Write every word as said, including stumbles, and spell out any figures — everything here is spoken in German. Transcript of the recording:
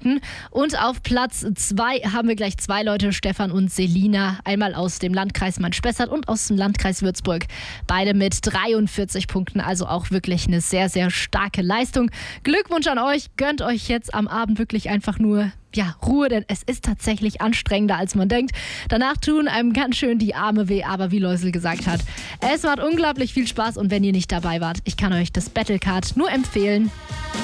Punkten. Und auf Platz zwei haben wir gleich zwei Leute, Stefan und Selina. Einmal aus dem Landkreis Main-Spessart und aus dem Landkreis Würzburg. Beide mit dreiundvierzig Punkten, also auch wirklich eine sehr, sehr starke Leistung. Glückwunsch an euch, gönnt euch jetzt am Abend wirklich einfach nur ja, Ruhe, denn es ist tatsächlich anstrengender, als man denkt. Danach tun einem ganz schön die Arme weh, aber wie Läusel gesagt hat, es macht unglaublich viel Spaß und wenn ihr nicht dabei wart, ich kann euch das Battlecard nur empfehlen.